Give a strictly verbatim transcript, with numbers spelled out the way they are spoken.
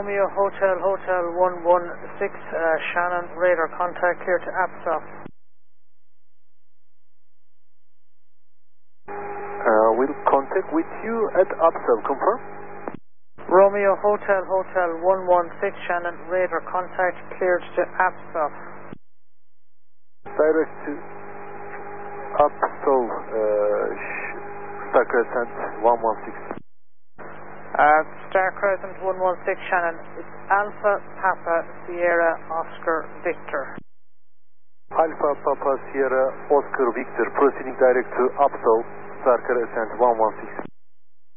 Romeo Hotel Hotel one one six, uh, Shannon, radar contact clear to Apstop. Uh, we'll contact with you at Apstop, confirm. Romeo Hotel Hotel one one six, Shannon, radar contact cleared to Apstop. Direct to Apstop, uh, Star Crescent one one six. Uh, Star Crescent one one six, Shannon, it's Alpha Papa Sierra Oscar Victor. Alpha Papa Sierra Oscar Victor, proceeding direct to Apstop, Star Crescent one one six.